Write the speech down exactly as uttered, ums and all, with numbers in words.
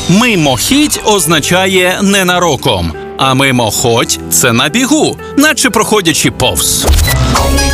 Мимохідь означає ненароком, а мимоходь – це на бігу, наче проходячи повз.